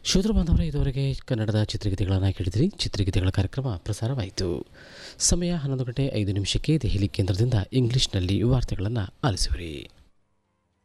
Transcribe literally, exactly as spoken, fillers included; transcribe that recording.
ಶ್ರೋತೃ ಬಾಂಧವರೇ, ಇದುವರೆಗೆ ಕನ್ನಡದ ಚಿತ್ರಗೀತೆಗಳನ್ನು ಕೇಳಿದಿರಿ. ಚಿತ್ರಗೀತೆಗಳ ಕಾರ್ಯಕ್ರಮ ಪ್ರಸಾರವಾಯಿತು. ಸಮಯ ಹನ್ನೊಂದು ಗಂಟೆ ಐದು ನಿಮಿಷಕ್ಕೆ ದೆಹಲಿ ಕೇಂದ್ರದಿಂದ ಇಂಗ್ಲಿಷ್ನಲ್ಲಿ ವಾರ್ತೆಗಳನ್ನು ಆಲಿಸುವಿರಿ.